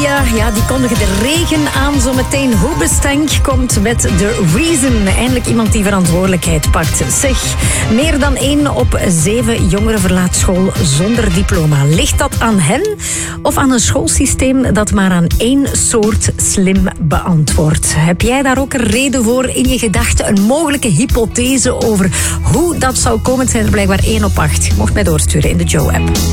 Media, ja, die kondigen de regen aan zometeen. Hoobastank komt met The Reason. Eindelijk iemand die verantwoordelijkheid pakt. Zeg, meer dan 1 op 7 jongeren verlaat school zonder diploma. Ligt dat aan hen of aan een schoolsysteem dat maar aan 1 soort slim beantwoordt? Heb jij daar ook een reden voor in je gedachten? Een mogelijke hypothese over hoe dat zou komen? Het zijn er blijkbaar 1 op 8. Je mocht mij doorsturen in de Joe-app.